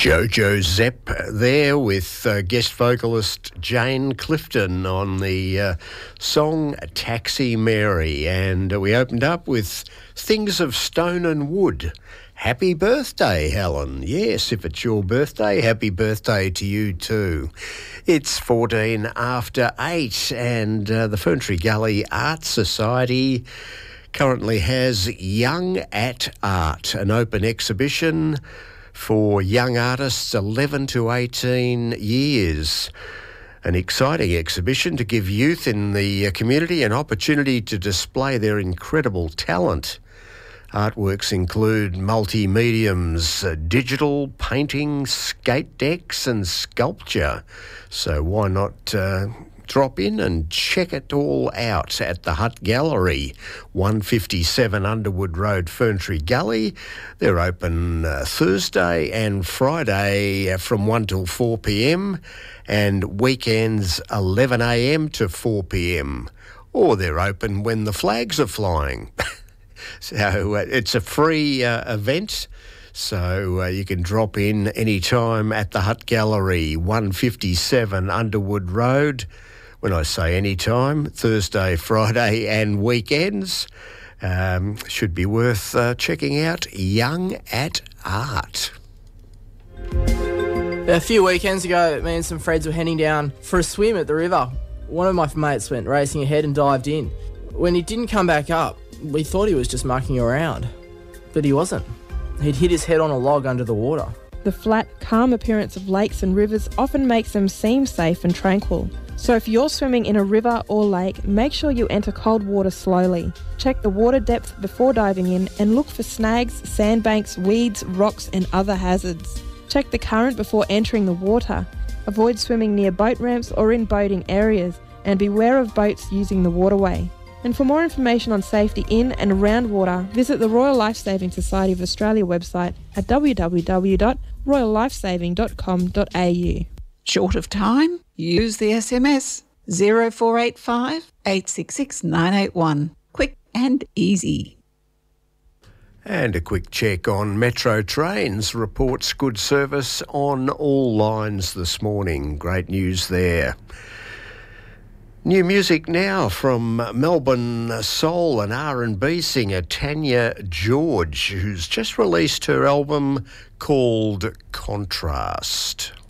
Jojo Zepp there with guest vocalist Jane Clifton on the song Taxi Mary. And we opened up with Things of Stone and Wood. Happy birthday, Helen. Yes, if it's your birthday, happy birthday to you too. It's 14 after 8 and the Ferntree Gully Art Society currently has Young at Art, an open exhibition for young artists 11 to 18 years. An exciting exhibition to give youth in the community an opportunity to display their incredible talent. Artworks include multi-mediums, digital, painting, skate decks and sculpture. So why not drop in and check it all out at the Hut Gallery, 157 Underwood Road, Ferntree Gully. They're open Thursday and Friday from 1 till 4 p.m. and weekends 11 a.m. to 4 p.m. Or they're open when the flags are flying. So it's a free event. So you can drop in any time at the Hut Gallery, 157 Underwood Road. When I say any time, Thursday, Friday and weekends, should be worth checking out. Young at Art. A few weekends ago, me and some friends were heading down for a swim at the river. One of my mates went racing ahead and dived in. When he didn't come back up, we thought he was just mucking around, but he wasn't. He'd hit his head on a log under the water. The flat, calm appearance of lakes and rivers often makes them seem safe and tranquil. So if you're swimming in a river or lake, make sure you enter cold water slowly. Check the water depth before diving in and look for snags, sandbanks, weeds, rocks and other hazards. Check the current before entering the water. Avoid swimming near boat ramps or in boating areas and beware of boats using the waterway. And for more information on safety in and around water, visit the Royal Lifesaving Society of Australia website at www.royallifesaving.com.au. Short of time? Use the SMS 0485 866 981. Quick and easy. And a quick check on Metro Trains reports good service on all lines this morning. Great news there. New music now from Melbourne soul and R&B singer Tanya George, who's just released her album called Contrast.